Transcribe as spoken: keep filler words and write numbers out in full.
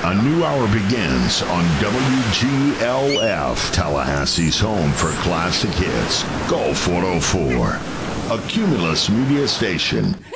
A new hour begins on W G L F, Tallahassee's home for classic hits. Golf one oh four, a Cumulus media station.